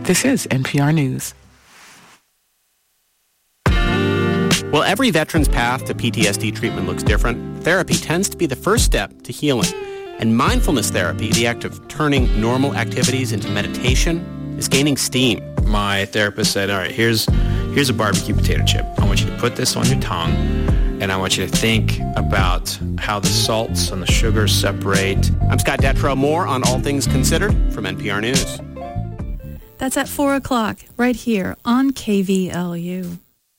This is NPR News. While every veteran's path to PTSD treatment looks different, therapy tends to be the first step to healing. And mindfulness therapy, the act of turning normal activities into meditation, is gaining steam. My therapist said, all right, here's a barbecue potato chip. I want you to put this on your tongue, and I want you to think about how the salts and the sugars separate. I'm Scott Detrow. More on All Things Considered from NPR News. That's at 4 o'clock, right here on KVLU.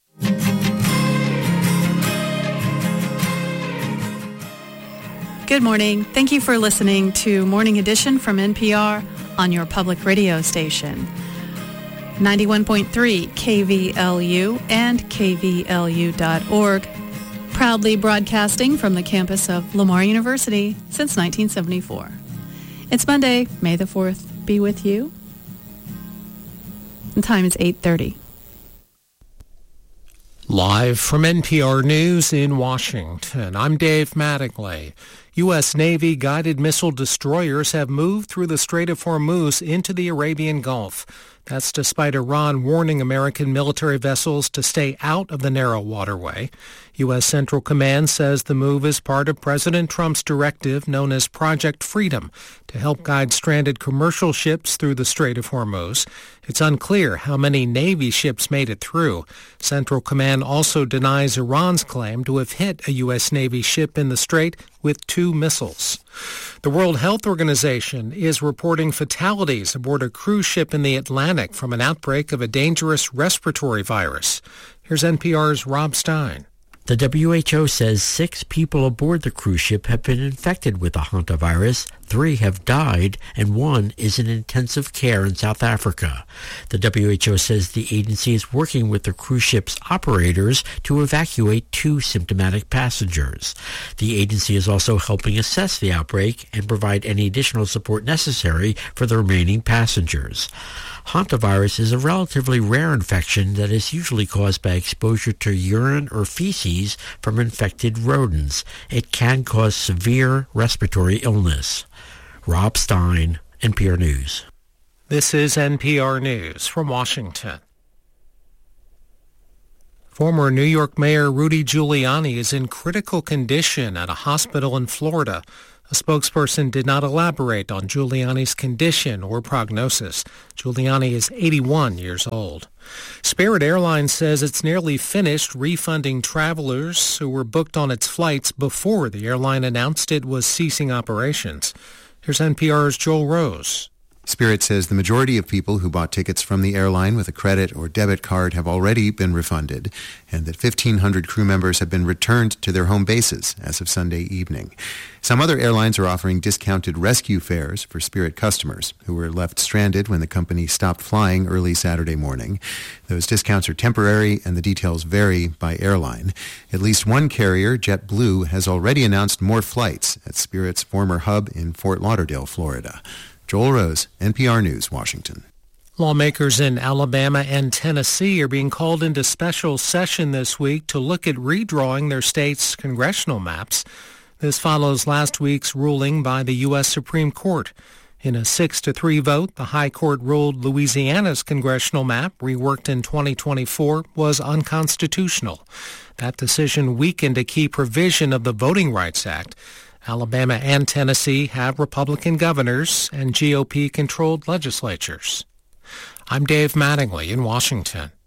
Good morning. Thank you for listening to Morning Edition from NPR on your public radio station. 91.3 KVLU and KVLU.org. Proudly broadcasting from the campus of Lamar University since 1974. It's Monday, May the 4th be with you. The time is 8:30. Live from NPR News in Washington, I'm Dave Mattingly. U.S. Navy guided missile destroyers have moved through the Strait of Hormuz into the Arabian Gulf. That's despite Iran warning American military vessels to stay out of the narrow waterway. U.S. Central Command says the move is part of President Trump's directive known as Project Freedom to help guide stranded commercial ships through the Strait of Hormuz. It's unclear how many Navy ships made it through. Central Command also denies Iran's claim to have hit a U.S. Navy ship in the strait with 2 missiles. The World Health Organization is reporting fatalities aboard a cruise ship in the Atlantic from an outbreak of a dangerous respiratory virus. Here's NPR's Rob Stein. The WHO says 6 people aboard the cruise ship have been infected with the hantavirus, 3 have died, and 1 is in intensive care in South Africa. The WHO says the agency is working with the cruise ship's operators to evacuate 2 symptomatic passengers. The agency is also helping assess the outbreak and provide any additional support necessary for the remaining passengers. Hantavirus is a relatively rare infection that is usually caused by exposure to urine or feces from infected rodents. It can cause severe respiratory illness. Rob Stein, NPR News. This is NPR News from Washington. Former New York Mayor Rudy Giuliani is in critical condition at a hospital in Florida. A spokesperson did not elaborate on Giuliani's condition or prognosis. Giuliani is 81 years old. Spirit Airlines says it's nearly finished refunding travelers who were booked on its flights before the airline announced it was ceasing operations. Here's NPR's Joel Rose. Spirit says the majority of people who bought tickets from the airline with a credit or debit card have already been refunded, and that 1,500 crew members have been returned to their home bases as of Sunday evening. Some other airlines are offering discounted rescue fares for Spirit customers who were left stranded when the company stopped flying early Saturday morning. Those discounts are temporary, and the details vary by airline. At least one carrier, JetBlue, has already announced more flights at Spirit's former hub in Fort Lauderdale, Florida. Joel Rose, NPR News, Washington. Lawmakers in Alabama and Tennessee are being called into special session this week to look at redrawing their state's congressional maps. This follows last week's ruling by the U.S. Supreme Court. In a 6-3 vote, the High Court ruled Louisiana's congressional map, reworked in 2024, was unconstitutional. That decision weakened a key provision of the Voting Rights Act. Alabama and Tennessee have Republican governors and GOP-controlled legislatures. I'm Dave Mattingly in Washington.